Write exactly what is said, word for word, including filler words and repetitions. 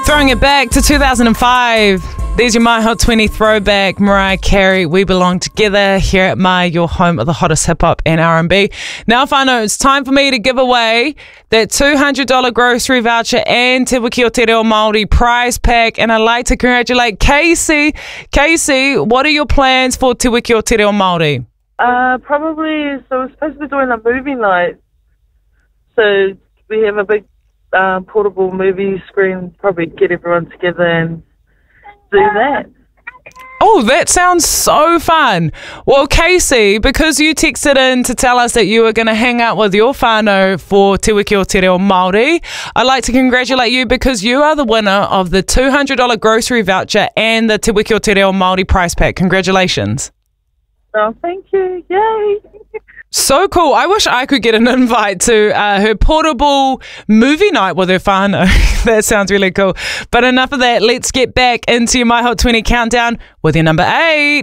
Throwing it back to two thousand five. There's your My Hot twenty throwback, Mariah Carey, We Belong Together, here at My, your home of the hottest hip-hop and R and B. Now, whānau, it's time for me to give away that two hundred dollars grocery voucher and Te Wiki o Te Reo Māori prize pack, and I'd like to congratulate Casey. Casey, what are your plans for Te Wiki o Te Reo Māori? Uh, probably, so we're supposed to be doing a movie night. So we have a big uh, portable movie screen, probably get everyone together and do that. Oh, that sounds so fun. Well, Casey, because you texted in to tell us that you were going to hang out with your whānau for Te Wiki o Te Reo Māori, I'd like to congratulate you because you are the winner of the two hundred dollars grocery voucher and the Te Wiki o Te Reo Māori prize pack. Congratulations. Oh, thank you. Yay. So cool. I wish I could get an invite to uh, her portable movie night with her whānau. That sounds really cool. But enough of that. Let's get back into your My Hot twenty countdown with your number eight.